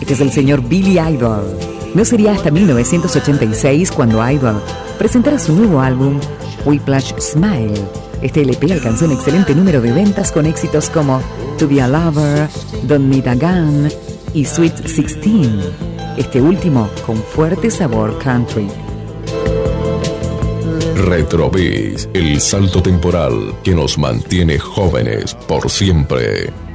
Este es el señor Billy Idol. No sería hasta 1986 cuando Idol presentara su nuevo álbum, Whiplash Smile. Este LP alcanzó un excelente número de ventas con éxitos como To Be a Lover, Don't Need a Gun y Sweet 16. Este último con fuerte sabor country. Retrovis, el salto temporal que nos mantiene jóvenes por siempre.